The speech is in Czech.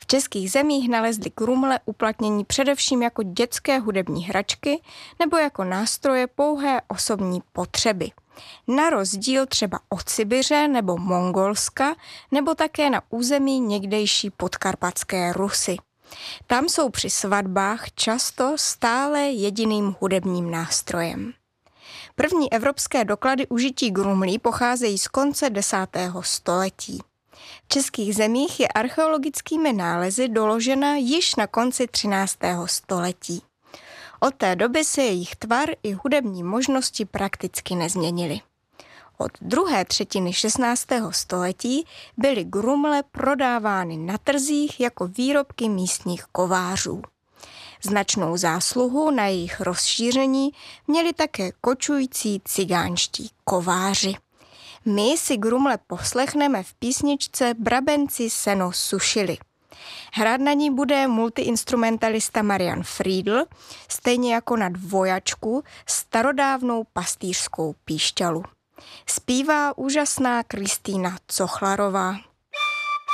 českých zemích nalezly grumle uplatnění především jako dětské hudební hračky nebo jako nástroje pouhé osobní potřeby. Na rozdíl třeba od Sibiře nebo Mongolska, nebo také na území někdejší podkarpatské Rusy. Tam jsou při svatbách často stále jediným hudebním nástrojem. První evropské doklady užití grumlí pocházejí z konce 10. století. V českých zemích je archeologickými nálezy doložena již na konci 13. století. Od té doby se jejich tvar i hudební možnosti prakticky nezměnily. Od druhé třetiny 16. století byly grumle prodávány na trzích jako výrobky místních kovářů. Značnou zásluhu na jejich rozšíření měli také kočující cigánští kováři. My si grumle poslechneme v písničce Brabenci seno sušili. Hrát na ní bude multiinstrumentalista Marian Friedl, stejně jako na dvojačku starodávnou pastýřskou píšťalu. Zpívá úžasná Kristýna Cochlarová.